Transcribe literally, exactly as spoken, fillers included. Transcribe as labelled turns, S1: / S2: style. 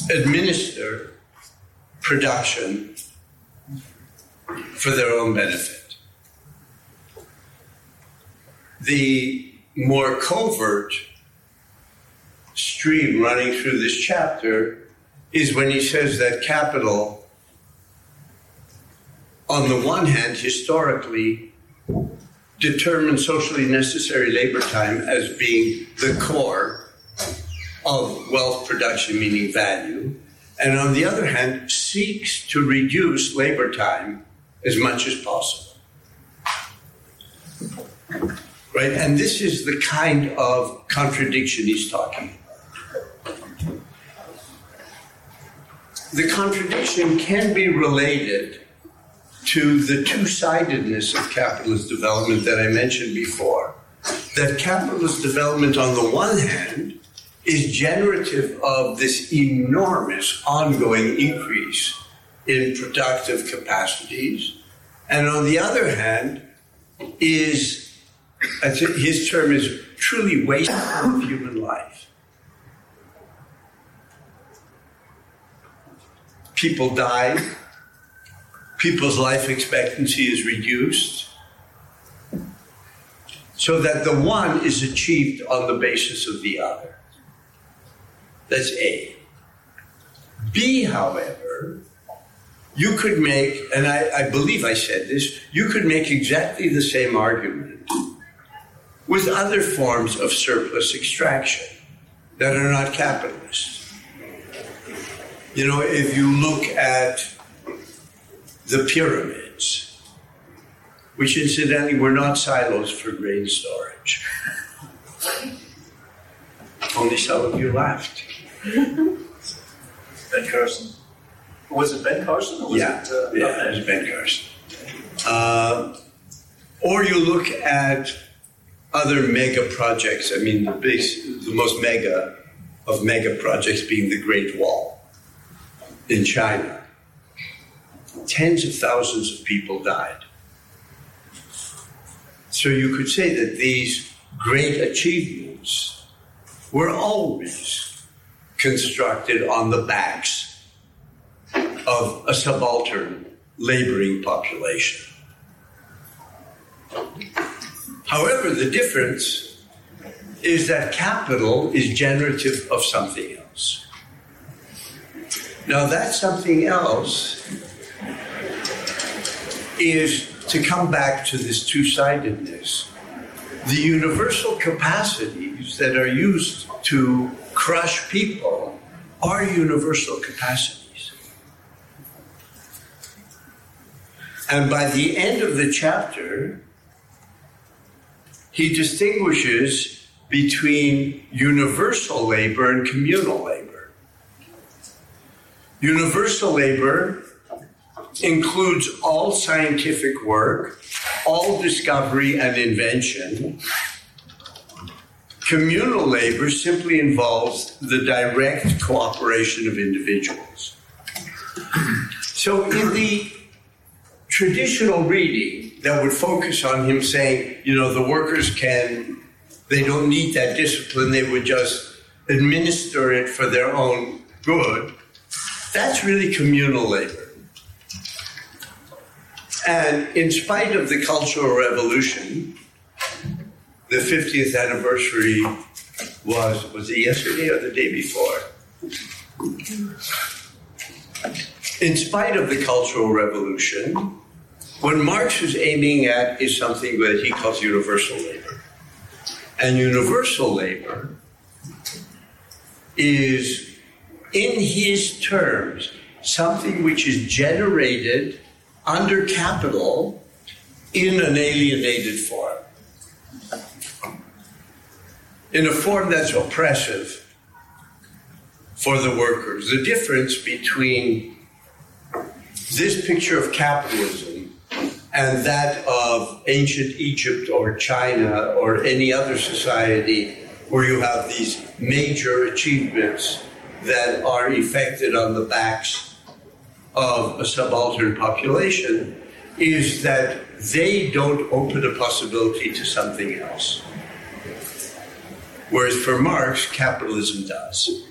S1: administer production for their own benefit. The more covert stream running through this chapter is when he says that capital, on the one hand, historically, determines socially necessary labor time as being the core of wealth production, meaning value, and on the other hand, seeks to reduce labor time as much as possible. Right? And this is the kind of contradiction he's talking about. The contradiction can be related to the two-sidedness of capitalist development that I mentioned before. That capitalist development, on the one hand, is generative of this enormous ongoing increase in productive capacities, and on the other hand, is, his term is truly wasteful of human life. People die, people's life expectancy is reduced, so that the one is achieved on the basis of the other. That's A. B, however, you could make, and I, I believe I said this, you could make exactly the same argument with other forms of surplus extraction that are not capitalist. You know, if you look at the pyramids, which incidentally were not silos for grain storage. Only some of you laughed.
S2: Ben Carson. Was it Ben Carson? Or was
S1: yeah,
S2: it, uh,
S1: yeah,
S2: okay.
S1: it was Ben Carson. Uh, or you look at other mega projects. I mean, the, base, the most mega of mega projects being the Great Wall in China. Tens of thousands of people died. So you could say that these great achievements were always constructed on the backs of a subaltern laboring population. However, the difference is that capital is generative of something else. Now, that something else is, to come back to this two-sidedness, the universal capacities that are used to crush people are universal capacities. And by the end of the chapter, he distinguishes between universal labor and communal labor. Universal labor includes all scientific work, all discovery and invention. Communal labor simply involves the direct cooperation of individuals. So in the traditional reading that would focus on him saying, you know, the workers can, they don't need that discipline, they would just administer it for their own good, that's really communal labor. And in spite of the Cultural Revolution, the fiftieth anniversary was, was it yesterday or the day before? In spite of the Cultural Revolution, what Marx is aiming at is something that he calls universal labor. And universal labor is, in his terms, something which is generated under capital in an alienated form. In a form that's oppressive for the workers. The difference between this picture of capitalism and that of ancient Egypt or China or any other society where you have these major achievements that are effected on the backs of a subaltern population is that they don't open a possibility to something else. Whereas for Marx, capitalism does.